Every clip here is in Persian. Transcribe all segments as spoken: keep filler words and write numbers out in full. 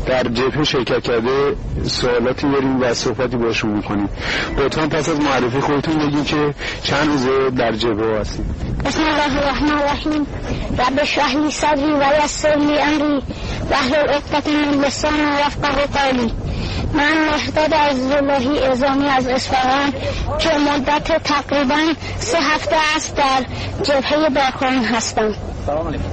در جبهه شرکت کرده سوالاتی داریم و صحبتی باشون میکنیم. لطفاً پس از معرفی خودتون بگید که چند روزه در جبهه هستید. بسم الله الرحمن الرحیم. رب اشرح لی صدری و یسر لی امری واحلل عقدة من لسانی یفقهوا قولی. من مهداد عزیزاللهی اعزامی از اصفهان که مدت تقریبا سه هفته است در جبهه دارخان هستم. سلام علیکم.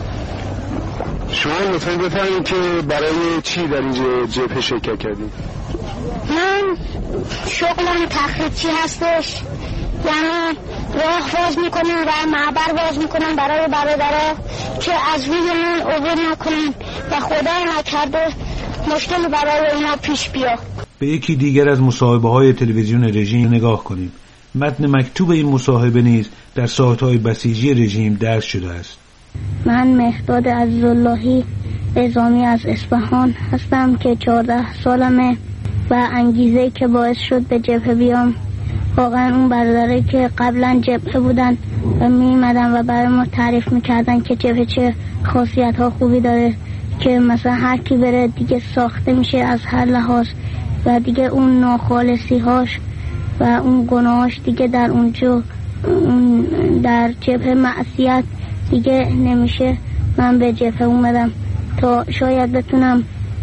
شما لطفاً بفرمایید که برای چی در این جبهه شرکت کردید؟ من شغلم تخریبچی هستش، یعنی راه باز میکنم و معبر باز میکنم برای برادرها که از روی من عبور نکنن و خدا نکرده مشکلی برای اینا پیش بیاد. به یکی دیگر از مصاحبه های تلویزیون رژیم نگاه کنیم. متن مکتوب این مصاحبه نیز در سایت‌های بسیجی رژیم درج شده است. من مهداد عزیزاللهی اعزامی از اصفهان هستم که چهارده سالمه و انگیزه که باعث شد به جبهه بیام واقعا اون برادرایی که قبلا جبهه بودن و میمدن و برای ما تعریف میکردن که جبهه چه خاصیت ها خوبی داره که مثلا هر کی بره دیگه ساخته میشه از هر لحاظ و دیگه اون ناخالصی هاش و اون گناهاش دیگه در اونجا اون در جبهه معصیت دیگه نمیشه. من به جبهه اومدم تا شاید بتونم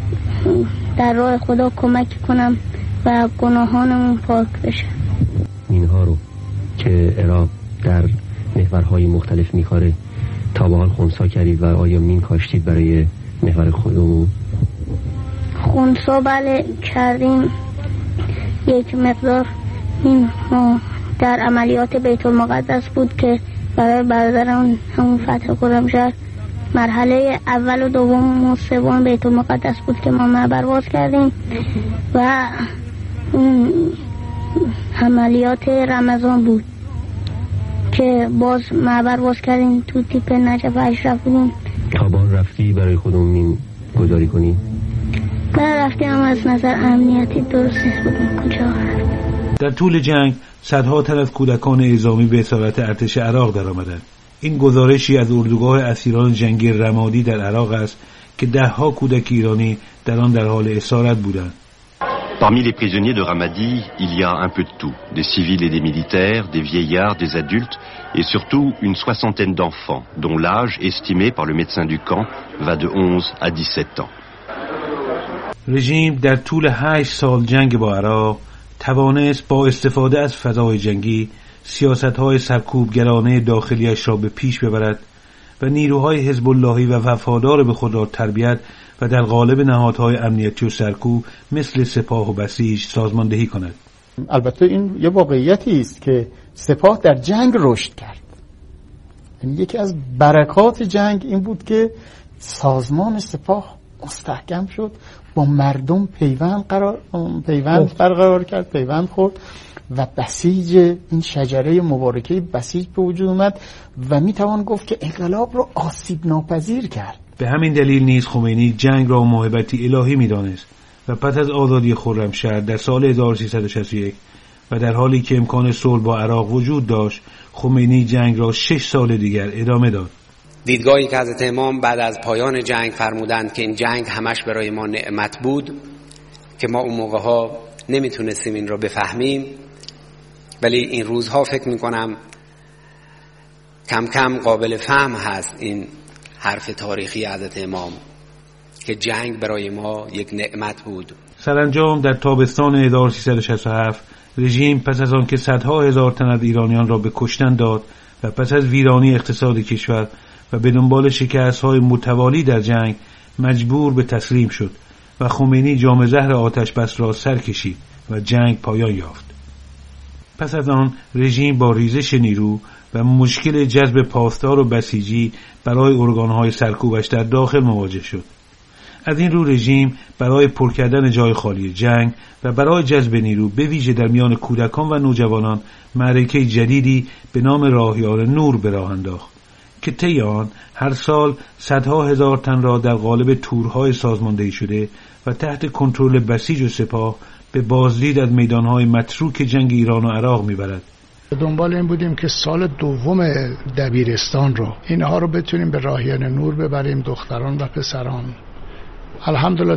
در راه خدا کمک کنم و گناهانمون پاک بشه. اینها رو که عراق در محورهای مختلف میخوره تا به حال خونسا کردید و آیا مین کاشتید برای محور خودمون؟ خونسا بله کردیم، یک مقدار. این در عملیات بیت المقدس بود که برای برادران همون فتح خرمشهر مرحله اول و دوم و سوم بیت المقدس بود که ما معبر باز کردیم و عملیات رمضان بود که باز معبر باز کردیم تو تیپ نجف اشرف بودیم. تابان رفتی برای خودمون مین گذاری کنی؟ نه رفتیم اما از نظر امنیتی درست نیست بودیم کجا رفتیم. در طول جنگ صدها تن از کودکان اعزامی به اسارت ارتش عراق در آمدند. این گزارشی از اردوگاه اسیران جنگی رمادی در عراق است که دهها کودک ایرانی در آن در حال اسارت بودند. Parmi les prisonniers de Ramadi, il y a un peu de tout, des civils et des militaires, des vieillards, des adultes et surtout une soixantaine d'enfants dont l'âge estimé par le médecin du camp va de onze à dix-sept ans. رژیم در طول هشت سال جنگ با عراق توانست با استفاده از فضای جنگی سیاست‌های سرکوبگرانه داخلیش را به پیش ببرد و نیروهای حزب اللهی و وفادار به خود را تربیت و در قالب نهادهای امنیتی و سرکوب مثل سپاه و بسیج سازماندهی کند. البته این یه واقعیتی است که سپاه در جنگ رشد کرد. یعنی یکی از برکات جنگ این بود که سازمان سپاه مستحکم شد، با مردم پیوند قرار پیوند برقرار کرد، پیوند خورد و بسیج این شجره مبارکه بسیج به وجود اومد و میتوان گفت که انقلاب رو آسیب ناپذیر کرد. به همین دلیل نیز خمینی جنگ را موهبتی الهی می‌دانست و پس از آزادی خرمشهر در سال هزار و سیصد و شصت و یک و در حالی که امکان صلح با عراق وجود داشت، خمینی جنگ را شش سال دیگر ادامه داد. دیدگاهی که حضرت امام بعد از پایان جنگ فرمودند که این جنگ همش برای ما نعمت بود که ما اون موقع‌ها نمیتونستیم این را بفهمیم، ولی این روزها فکر میکنم کم کم قابل فهم هست این حرف تاریخی حضرت امام که جنگ برای ما یک نعمت بود. سرانجام در تابستان هزار و سیصد و شصت و هفت رژیم پس از آن که صدها هزار تن از ایرانیان را به کشتن داد و پس از ویرانی اقتصاد کشور و به دنبال شکست‌های متوالی در جنگ مجبور به تسلیم شد و خمینی جام زهر آتش بس را سر کشید و جنگ پایان یافت. پس از آن رژیم با ریزش نیرو و مشکل جذب پاسدار و بسیجی برای ارگان‌های سرکوبش در داخل مواجه شد. از این رو رژیم برای پر کردن جای خالی جنگ و برای جذب نیرو به ویژه در میان کودکان و نوجوانان معرکه جدیدی به نام راهیار نور به راه انداخت که طی آن هر سال صدها هزار تن را در قالب تورهای سازماندهی شده و تحت کنترل بسیج و سپاه به بازدید از میدانهای متروک جنگ ایران و عراق میبرد. دنبال این بودیم که سال دوم دبیرستان رو اینها رو بتونیم به راهیان نور ببریم، دختران و پسران. الحمدلله